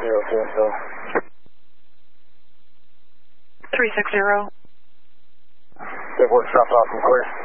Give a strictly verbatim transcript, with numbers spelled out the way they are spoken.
zero two until. three six zero. Good work, drop off and clear.